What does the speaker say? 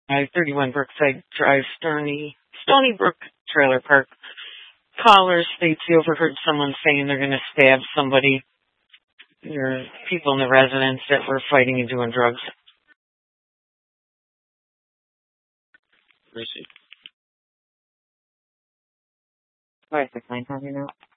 I-31 Brookside Drive, Stony Brook Trailer Park. Caller states he overheard someone saying they're going to stab somebody. There are people in the residence that were fighting and doing drugs. Receipt. Why is the client talking now?